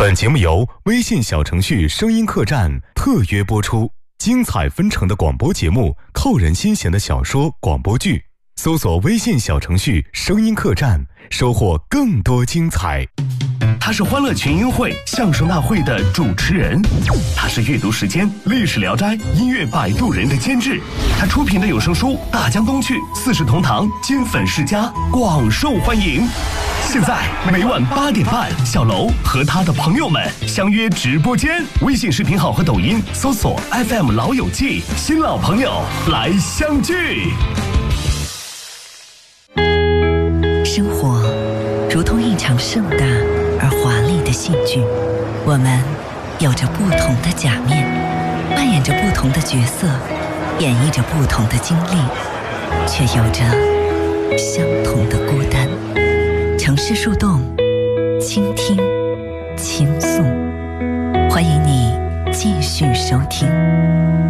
本节目由微信小程序声音客栈特约播出，精彩纷呈的广播节目，扣人心弦的小说广播剧，搜索微信小程序声音客栈，收获更多精彩。 他是欢乐群英会相声大会的主持人，他是阅读时间历史聊斋音乐摆渡人的监制，他出品的有声书《大江东去》《四世同堂》《金粉世家》广受欢迎。现在每晚8点半，小楼和他的朋友们相约直播间，微信视频号和抖音搜索 FM 老友记，新老朋友来相聚。 生活如同一场盛大而华丽的戏剧，我们有着不同的假面，扮演着不同的角色，演绎着不同的经历，却有着相同的孤单。城市树洞，倾听，倾诉，欢迎你继续收听。